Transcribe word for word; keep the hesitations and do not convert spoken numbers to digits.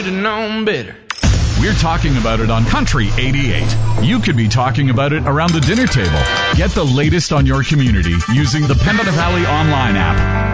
have known better. We're talking about it on Country eighty-eight. You could be talking about it around the dinner table. Get the latest on your community using the Pembina Valley online app.